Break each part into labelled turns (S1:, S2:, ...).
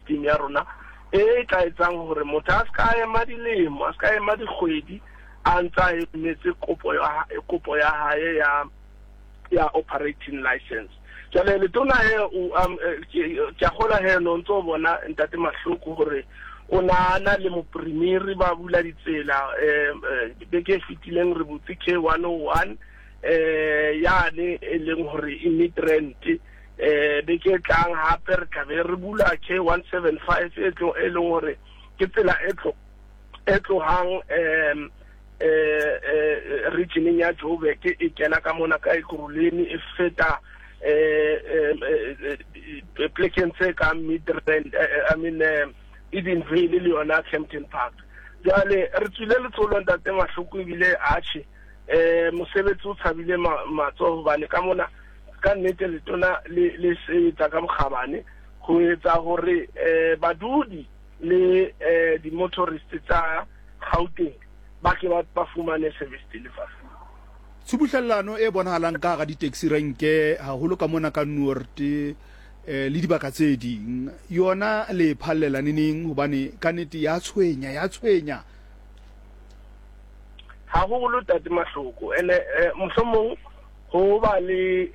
S1: system ya rona e tla etsang hore motho a ska ema dilemo a ska ema dikgwedi a ntsa emetse kopo ya hae ya operating license. Jale le tona he ke gola he no ntso bona ntate Mahloko hore o na le moprimiri ba bula ditsela beke fitileng re butse K101 yane e leng hore immigrant beke tlang hape re ka be re bula K175 e leng hore ke tsela e tlohang region ya Joburg e kena ka mona ka Ekurhuleni e feta plekeng tse ka Midrand Edenville le yona Kempton Park. Jale re tswile le tsolo ntate Mahloko ebile ache mosebetsi o tshabile matsoho bane ka mona ka nnete le tona le setsa ka bokgabane go etsa hore badudi le di motorists tsa Gauteng ba ke ba fumane service delivery.
S2: Tshubuhlellano e bonahalang ka ga di-taxi renke haholo ka mona ka Noord le dibaka tse ding yona le phallela neneng hobane ka nnete ya tshwenya
S1: haholo tate Mahloko ene mohlomong ho ba le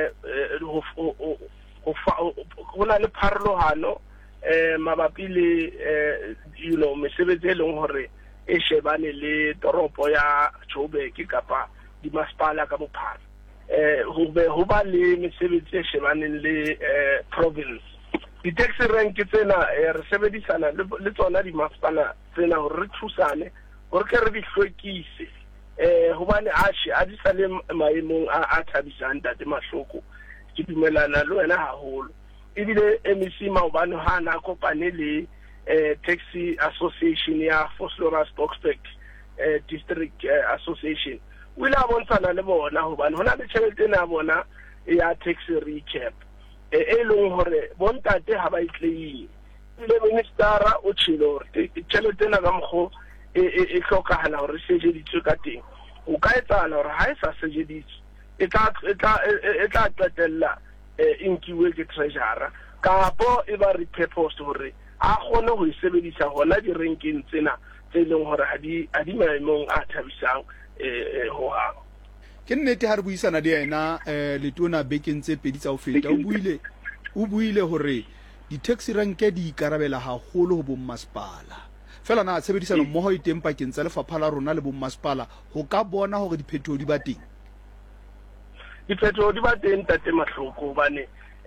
S1: ho na le pharologano mabapi le mesebetsi e leng hore e shebane le toropo ya Joburg kapa di masepala ka bophara ho ba le mesebetsi e shebaneng le province. Di-taxi rank tsena re sebedisana le tsona di masepala tsena hore re thusane hore ke re di hlwekise hobane a di sa le maemong a thabisang tate Mahloko ke dumelana le wena haholo ebile MEC maobane ha na kopane le taxi association ya Vosloorus Boksburg district association o ile a bontshana le bona hobane hona le tjhelete na bona ya taxi recap e leng hore bontate ha ba itleng le ministera o tshilo tjhelete na ka mkgo e hlokahala hore sejeditswe ka teng o ka etsana hore ha e sa sejeditswe e tla qetella inkiwe ke treasurer kapo e ba repurposed hore a gone go sebedisa hona di renkeng tsena tse leng hore ha di maemong a thabisang ho ha
S2: ke nnete ha re buisana di yena letona bekeng tse pedi tsa o feta o buile hore di-taxi renke di ikarabela haholo ho bommasepala fela na tshebedisano mmoho e teng pakeng tsa lefapha la rona le bommasepala ho ka bona hore diphetoho di ba teng.
S1: Diphetoho di ba teng tate Mahloko hobane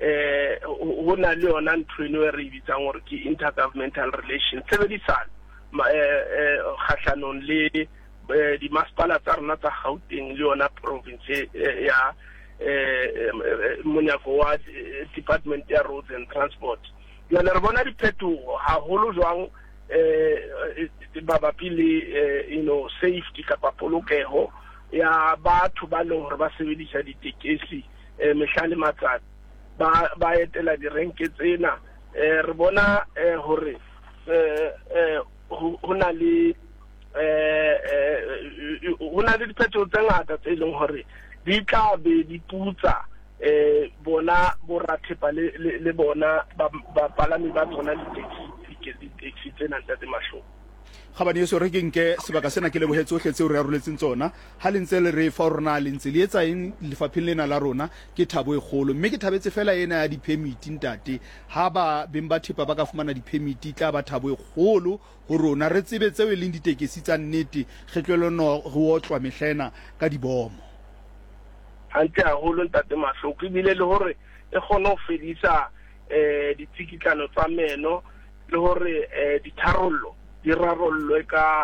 S1: ho na le yona ntho eno e re bitsang hore ke intergovernmental relations tshebedisano kgahlanong le di masepala tsa rona tsa Gauteng le yona province ya monyako wa department ya roads and transport. Yona re bona diphetoho haholo jwang mabapi le safety kapa polokeho ya batho ba leng hore ba sebedisa ditekesi mehla le matsatsi ba etela di renke tsena re bona hore ho na le diphetoho tse ngata tse leng hore di tla be di putsa bona borathepa le bona bapalami ba tsona di-taxi tsena ntate Mahloko.
S2: Khabane yeso re kenke sebaka sena ke lebohe tsohle tseo re aroletseng tsona ha le ntse le re fa rona le ntse le etsa eng lefapheng lena la rona ke thabo e kgolo mme ke thabetse fela ena ya di-permit ntate ha ba beng ba thepa ba ka fumana di-permit tla ba thabo e kgolo ho rona re tsebe tseo e leng ditekesi tsa nnete kgetlelo no ho otlwa mehlena ka dibomo
S1: hantle haholo ntate Mahloko ebile le hore e kgone ho fedisa ditsikitlano tsa meno le hore ditharollo di rarollwe ka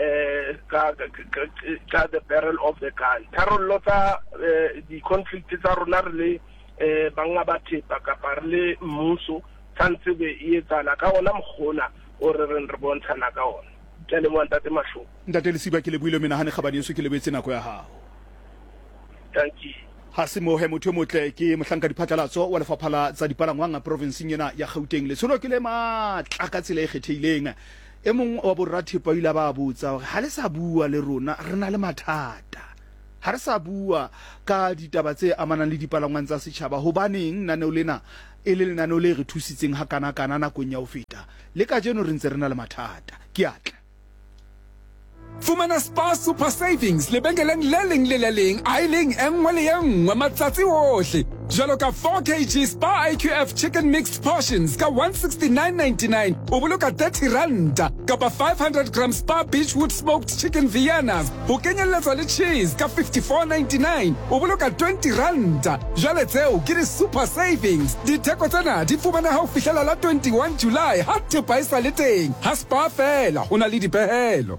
S1: the barrel of the gun. Tharollo tsa di-conflict tsa rona re le banga ba thepa kapa re le mmuso tshwantse be e etsana ka ona mokgona o re bontshana ka ona. Ke le mo ntate Mahloko.
S2: Ntate Lesiba ke le buile menahane Khabane yeso ke le betse nako ya hao.
S1: Thank you.
S2: Hasimo he motho motle ke mohlanka diphatlalatso wa lefapha la tsa dipalangwang provinceng ena ya Gauteng le solo ke le matla ka tsela e kgethehileng e mong wa borathipa ile ba botsa ha le sa bua le rona re na le mathata ha re sa bua ka ditaba tse amanang le dipalangwang tsa setjhaba hobaneng naneo lena e le lenaneo le re thusitseng ha kana nakong ya ho feta le ka jeno re ntse re na le mathata ke atla
S3: Fumana Spar Super Savings lebenkeleng le leng le le leng a ileng enngwe le enngwe matsatsi ohle. Jwalo ka 4 kg Spar IQF chicken mixed portions ka 169.99 o boloka 30 rand kapa 500 gram Spar Beachwood smoked chicken Viennas ho kenyeletswa le cheese ka 54.99 o boloka 20 rand. Jwale tseo ke di Super Savings. Ditheko tsena di fumana ha o fihlela la 21 July ha thepa isa le teng. Ha Spar fela ho na le dipehelo.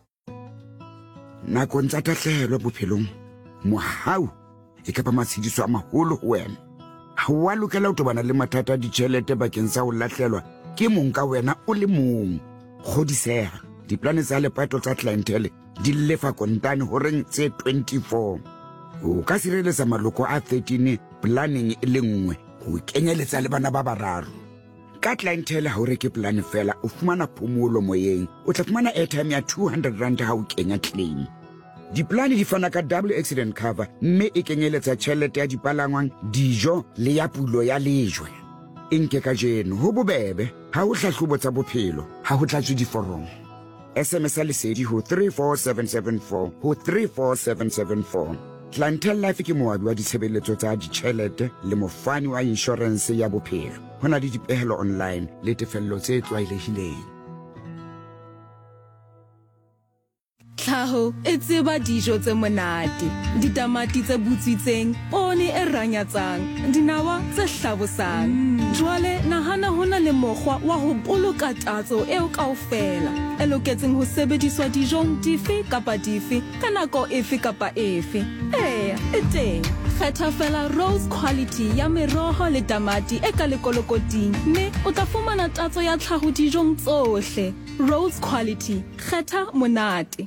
S4: Nakong tsa tahlehelo bophelong mohau e ka ba matshidiso a maholo ho wena ha wa lokela ho tobana le mathata a ditjhelete bakeng sa ho lahlelwa ke mong ka wena o le mong kgodiseha diplane tsa lepato tsa clientele di lefa kontane ho reng tse 24 o ka sireletsa maloko a 13 planning e le nngwe ho kenyeletsa le bana ba bararo ka clientele ha o reke plan fela o fumana phomolo moyeng o tla fumana airtime ya 200 rand ha o kenya claim diplane di fana ka double accident cover mme e kenyeletsa tjhelete ya dipalangwang dijo le ya pulo ya lejwe enke ka jeno ho bobebe ha o hlahlobo tsa bophelo ha ho tlatswe diforomo SMS lesedi ho 34774 ho 34774 Clientele Life ke moabi wa ditshebeletso tsa ditjhelete le mofani wa insurance ya bophelo hona le dipehelo online le tefello tse tlwaelehileng
S5: Tlhaho e tseba dijo tse monate ditamati tse butswitseng poone e ranyatsang dinawa tse hlabosang jwale nahana hona le mokgwa wa ho boloka tatso eo kaofela e loketseng ho sebediswa dijong dife kapa dife ka nako efe kapa efe e teng kgetha fela Rose Quality ya meroho le tamati e ka lekolokoting mme o tla fumana tatso ya tlhaho dijong tsohle Rose Quality kgetha monate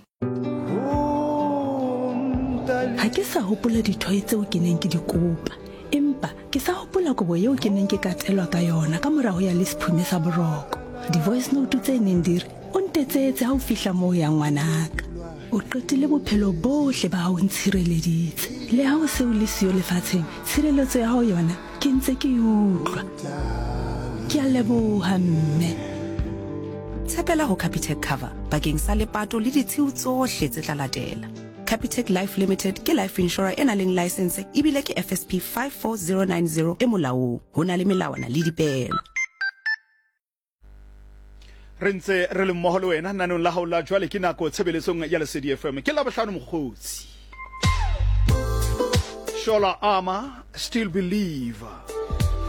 S6: Ha ke sa hopola dithoe tseo ke neng ke di kopa empa ke sa hopola kobo eo ke neng ke katelwa ka yona ka moraho ya lesiphume sa boroko di-voice note tse neng di re o ntetsetse ha o fihla moo ya ngwanaka o qetile bophelo bohle ba hao ntshireleditse le ha o se o le siyo lefatsheng tshireletso ya hao yona ke ntse ke utlwa ke a leboha mme
S7: tshepela ho Capitec cover bakeng sa lepato le ditshiu tsohle tse tla latela Capitec Life Limited ke life insurer ena leng license ibile ke FSP 54090 e molaong hona le melawana le dipehelo
S2: re ntse re le mmoho le wena nanong la hao la jwale ke nako tshebeletsong ya Lesedi FM ke la bohlano mokgotsi Shola Ama Still Believe